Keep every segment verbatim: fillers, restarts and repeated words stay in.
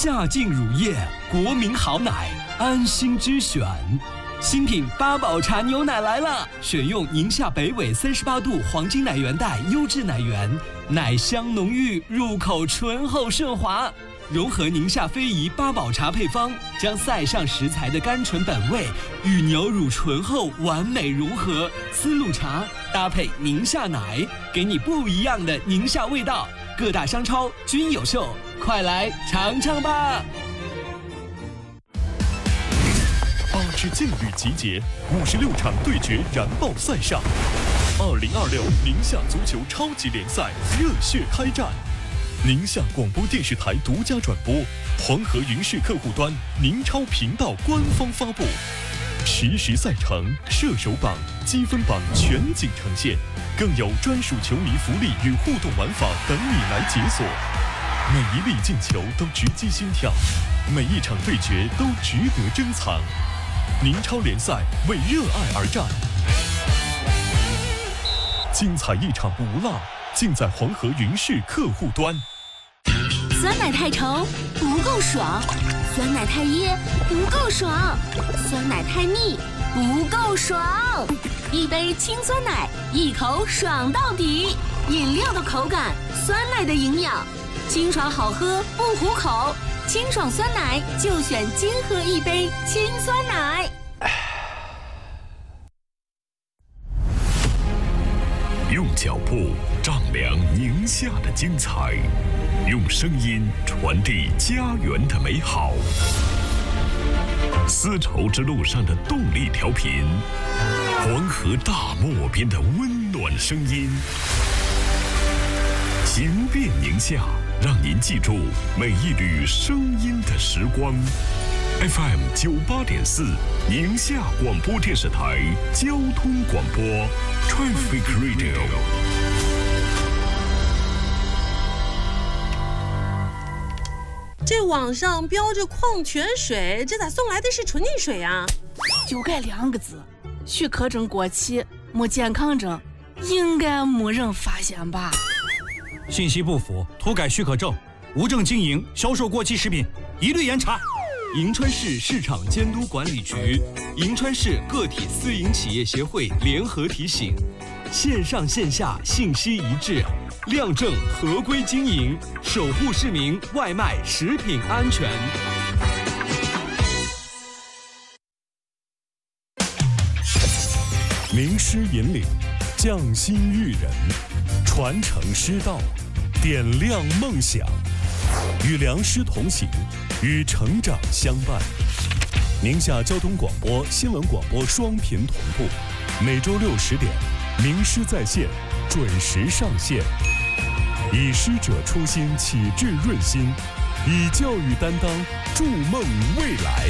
夏净乳液，国民好奶，安心之选。新品八宝茶牛奶来了，选用宁夏北纬三十八度黄金奶源带优质奶源，奶香浓郁，入口醇厚顺滑。融合宁夏非遗八宝茶配方，将塞上食材的甘醇本味与牛乳醇厚完美融合。丝路茶搭配宁夏奶，给你不一样的宁夏味道。各大商超均有售，快来尝尝吧！ 八支劲旅集结，五十六场对决燃爆赛上。二零二六宁夏足球超级联赛热血开战。宁夏广播电视台独家转播，黄河云视客户端宁超频道官方发布，实时赛程、射手榜、积分榜全景呈现，更有专属球迷福利与互动玩法等你来解锁。每一粒进球都直击心跳，每一场对决都值得珍藏。宁超联赛为热爱而战，精彩一场不落，尽在黄河云视客户端。 酸奶太稠不够爽，酸奶太噎不够爽，酸奶太腻不够爽。一杯清酸奶，一口爽到底。饮料的口感，酸奶的营养，清爽好喝不糊口。清爽酸奶就选金河一杯清酸奶。 用脚步丈量宁夏的精彩，用声音传递家园的美好。丝绸之路上的动力调频，黄河大漠边的温暖声音。行遍宁夏，让您记住每一缕声音的时光。F M 九八点四，宁夏广播电视台交通广播 Traffic Radio。 这网上标着矿泉水，这咋送来的是纯净水呀？ 就这两个字，许可证过期，没健康证，应该没人发现吧？ 信息不符、涂改许可证、无证经营、销售过期食品，一律严查。 银川市市场监督管理局、银川市个体私营企业协会联合提醒：线上线下信息一致，亮证合规经营，守护市民外卖食品安全。 名师引领，匠心育人，传承师道，点亮梦想，与良师同行，与成长相伴。宁夏交通广播、新闻广播双频同步，每周六十点，名师在线准时上线。以师者初心，启智润心，以教育担当，筑梦未来。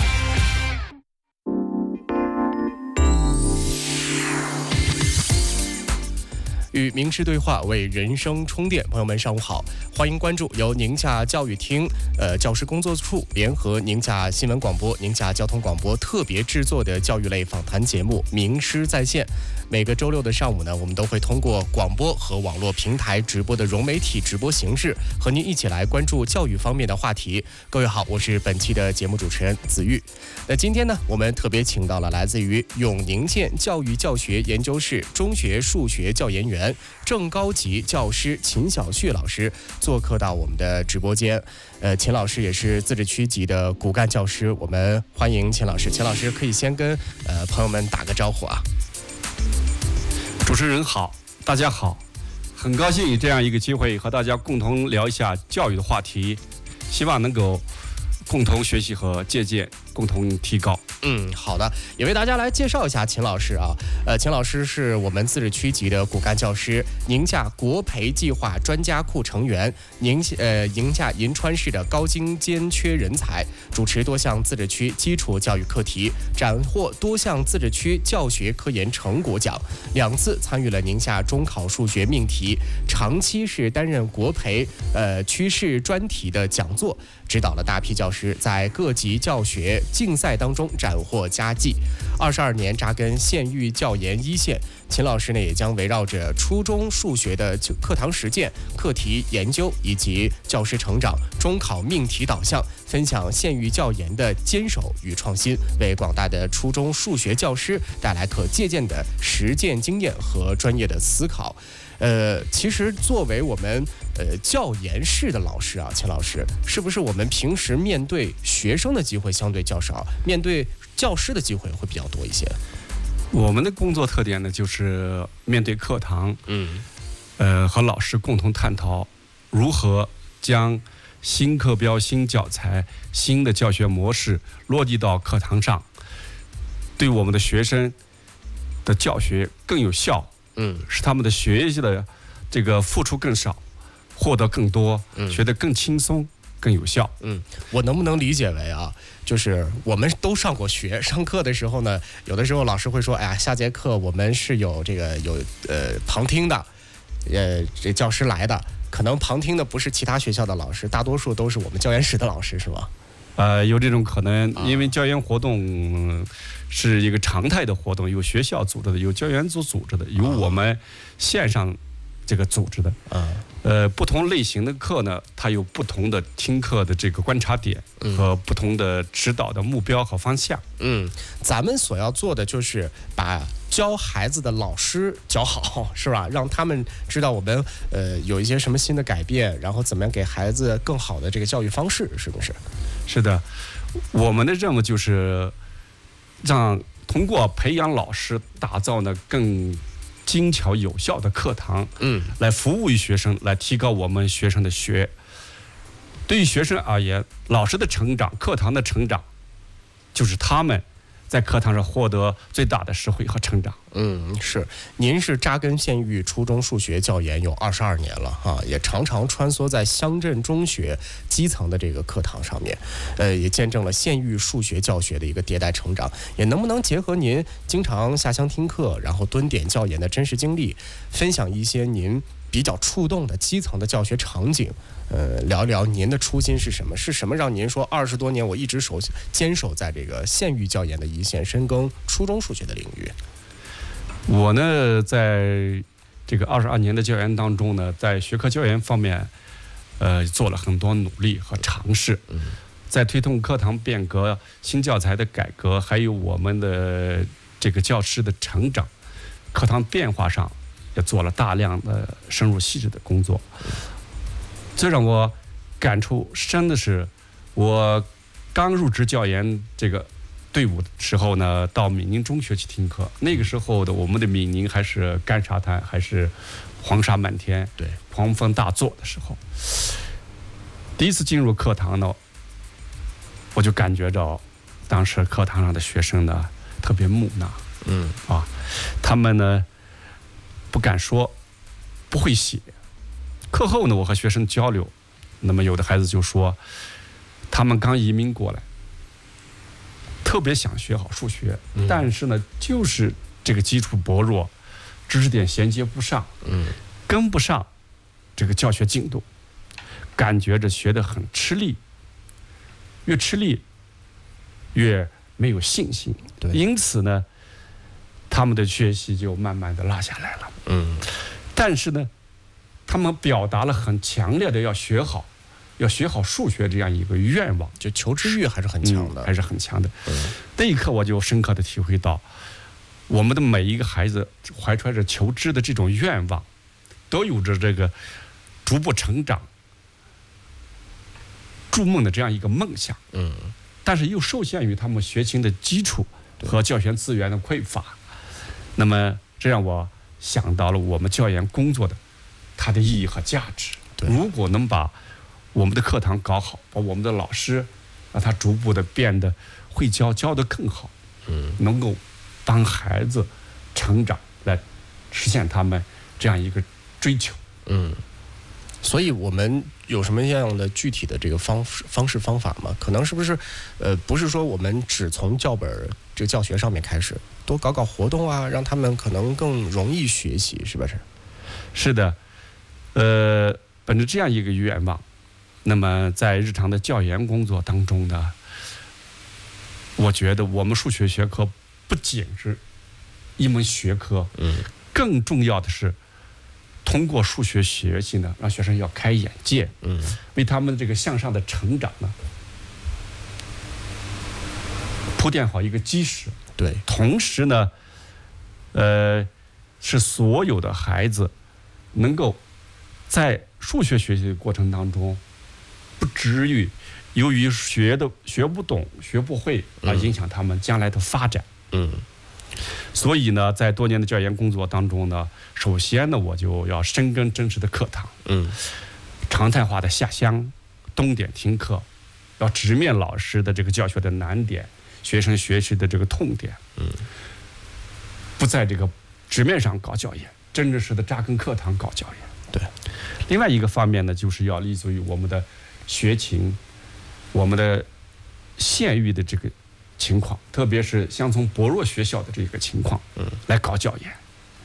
与名师对话，为人生充电。朋友们，上午好，欢迎关注由宁夏教育厅、呃教师工作处联合宁夏新闻广播、宁夏交通广播特别制作的教育类访谈节目《名师在线》。每个周六的上午呢，我们都会通过广播和网络平台直播的融媒体直播形式，和您一起来关注教育方面的话题。各位好，我是本期的节目主持人子玉。那今天呢，我们特别请到了来自于永宁县教育教学研究室中学数学教研员正高级教师秦小旭老师做客到我们的直播间。呃，秦老师也是自治区级的骨干教师，我们欢迎秦老师。秦老师可以先跟呃朋友们打个招呼啊。 主持人好，大家好，很高兴有这样一个机会和大家共同聊一下教育的话题，希望能够共同学习和借鉴，共同提高。 嗯，好的，也为大家来介绍一下秦老师啊。呃，秦老师是我们自治区级的骨干教师，宁夏国培计划专家库成员，宁呃宁夏银川市的高精尖缺人才，主持多项自治区基础教育课题，斩获多项自治区教学科研成果奖，两次参与了宁夏中考数学命题，长期是担任国培呃趋势专题的讲座，指导了大批教师在各级教学竞赛当中斩获佳绩。二十二年扎根县域教研一线， 秦老师呢也将围绕着初中数学的课堂实践、课题研究以及教师成长、中考命题导向，分享县域教研的坚守与创新，为广大的初中数学教师带来可借鉴的实践经验和专业的思考。呃，其实作为我们呃教研室的老师啊，秦老师，是不是我们平时面对学生的机会相对较少，面对教师的机会会比较多一些？ 我们的工作特点呢，就是面对课堂， 嗯， 呃，和老师共同探讨如何将新课标、新教材、新的教学模式落地到课堂上，对我们的学生的教学更有效。 嗯， 使他们的学习的这个付出更少，获得更多， 嗯， 学得更轻松、更有效。 嗯，我能不能理解为啊，就是我们都上过学，上课的时候呢，有的时候老师会说，哎呀，下节课我们是有这个有呃旁听的，呃，这教师来的，可能旁听的不是其他学校的老师，大多数都是我们教研室的老师，是吗？ 呃，有这种可能，因为教研活动、嗯、是一个常态的活动，有学校组织的，有教研组组织的，有我们线上这个组织的。 啊， 呃，不同类型的课呢，它有不同的听课的这个观察点和不同的指导的目标和方向。 嗯，咱们所要做的就是把教孩子的老师教好，是吧？让他们知道我们呃有一些什么新的改变，然后怎么样给孩子更好的这个教育方式，是不是？ 是的，我们的任务就是让通过培养老师，打造呢更精巧有效的课堂， 嗯， 来服务于学生，来提高我们学生的学。对于学生而言，老师的成长、课堂的成长，就是他们在课堂上获得最大的实惠和成长。 嗯，是，您是扎根县域初中数学教研有二十二年了哈，也常常穿梭在乡镇中学基层的这个课堂上面，呃，也见证了县域数学教学的一个迭代成长。也能不能结合您经常下乡听课，然后蹲点教研的真实经历，分享一些您比较触动的基层的教学场景？呃，聊聊您的初心是什么？是什么让您说二十多年我一直守坚守在这个县域教研的一线，深耕初中数学的领域？ 我呢，在这个二十二年的教研当中呢，在学科教研方面，呃，做了很多努力和尝试，在推动课堂变革、新教材的改革，还有我们的这个教师的成长、课堂变化上，也做了大量的深入细致的工作。最让我感触深的是，我刚入职教研这个队伍的时候呢，到闽宁中学去听课。那个时候的我们的闽宁还是干沙滩，还是黄沙满天， 对， 狂风大作的时候。第一次进入课堂呢，我就感觉到，当时课堂上的学生呢特别木讷， 嗯啊，他们呢不敢说，不会写。课后呢，我和学生交流，那么有的孩子就说，他们刚移民过来，特别想学好数学， 嗯、 但是呢，就是这个基础薄弱，知识点衔接不上， 嗯， 跟不上这个教学进度，感觉着学得很吃力，越吃力越没有信心， 对， 因此呢，他们的学习就慢慢的落下来了， 嗯， 但是呢，他们表达了很强烈的要学好，要学好数学这样一个愿望， 就求知欲还是很强的， 嗯、还是很强的。 嗯， 那一刻我就深刻的体会到，我们的每一个孩子怀揣着求知的这种愿望，都有着这个逐步成长、筑梦的这样一个梦想。 嗯， 但是又受限于他们学琴的基础和教学资源的匮乏。那么，这让我想到了我们教研工作的它的意义和价值。如果能把我们的课堂搞好，把我们的老师让他逐步的变得会教，教得更好， 嗯， 能够帮孩子成长，来实现他们这样一个追求。 嗯，所以我们有什么样的具体的这个方方式方法吗？可能是不是，呃，不是说我们只从教本这个教学上面开始，多搞搞活动啊，让他们可能更容易学习，是不是？ 是的，呃，本着这样一个愿望，那么在日常的教研工作当中呢，我觉得我们数学学科不仅是一门学科， 嗯， 更重要的是，通过数学学习呢，让学生要开眼界，嗯，为他们这个向上的成长呢，铺垫好一个基石。 对， 同时呢，呃，是所有的孩子能够在数学学习的过程当中，不至于由于学的学不懂、学不会而影响他们将来的发展。嗯。所以呢，在多年的教研工作当中呢，首先呢，我就要深耕真实的课堂，嗯，常态化的下乡，动点听课，要直面老师的这个教学的难点，学生学习的这个痛点，嗯，不在这个纸面上搞教研，真真实的扎根课堂搞教研。 对， 另外一个方面呢，就是要立足于我们的学情，我们的县域的这个情况，特别是乡村薄弱学校的这个情况，嗯，来搞教研。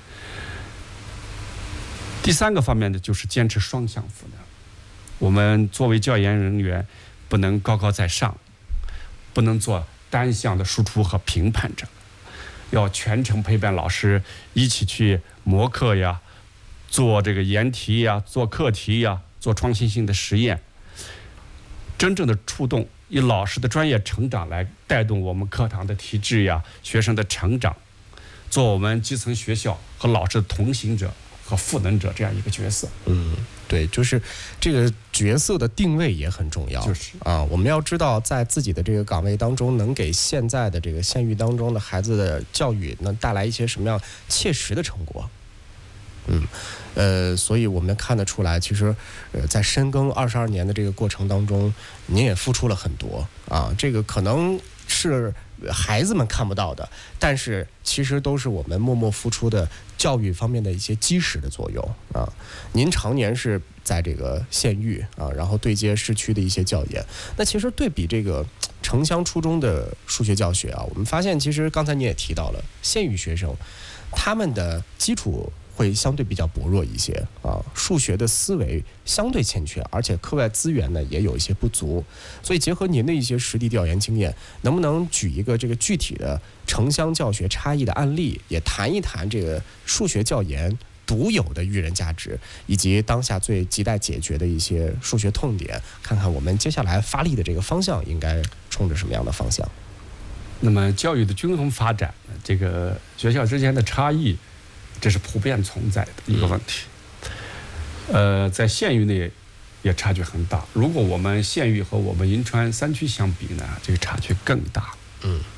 第三个方面呢，就是坚持双向辅导。我们作为教研人员，不能高高在上，不能做单向的输出和评判者，要全程陪伴老师一起去模课呀，做这个研题呀，做课题呀，做创新性的实验，真正的触动。以老师的专业成长来带动我们课堂的提质呀，学生的成长，做我们基层学校和老师的同行者和赋能者这样一个角色。 嗯，对，就是这个角色的定位也很重要。 就是啊，我们要知道在自己的这个岗位当中，能给现在的这个县域当中的孩子的教育能带来一些什么样切实的成果。嗯，呃，所以我们看得出来，其实，呃，在深耕二十二年的这个过程当中，您也付出了很多啊。这个可能是孩子们看不到的，但是其实都是我们默默付出的教育方面的一些基石的作用啊。您常年是在这个县域啊，然后对接市区的一些教研，那其实对比这个城乡初中的数学教学啊，我们发现其实刚才你也提到了，县域学生他们的基础会相对比较薄弱一些啊，数学的思维相对欠缺，而且课外资源呢也有一些不足，所以结合您的一些实地调研经验，能不能举一个这个具体的城乡教学差异的案例，也谈一谈这个数学教研独有的育人价值，以及当下最亟待解决的一些数学痛点，看看我们接下来发力的这个方向应该冲着什么样的方向？ 那么教育的均衡发展，这个学校之间的差异，这是普遍存在的一个问题。呃，在县域内也差距很大。如果我们县域和我们银川三区相比呢，这个差距更大。嗯。